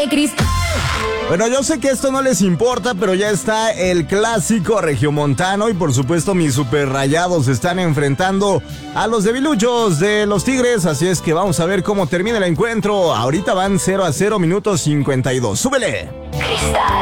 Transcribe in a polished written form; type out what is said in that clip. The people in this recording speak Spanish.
Cristal. Bueno, yo sé que esto no les importa, pero ya está el clásico regiomontano y por supuesto mis super rayados están enfrentando a los debiluchos de los Tigres, así es que vamos a ver cómo termina el encuentro. Ahorita van 0-0, minuto 52. ¡Súbele! Cristal.